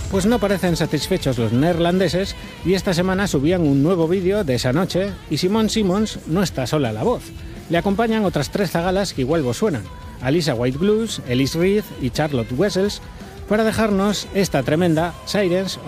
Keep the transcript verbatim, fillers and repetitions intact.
Pues no parecen satisfechos los neerlandeses y esta semana subían un nuevo vídeo de esa noche y Simone Simons no está sola a la voz. Le acompañan otras tres zagalas que igual vos suenan, Alisa White Blues, Elise Reed y Charlotte Wessels, para dejarnos esta tremenda Sirens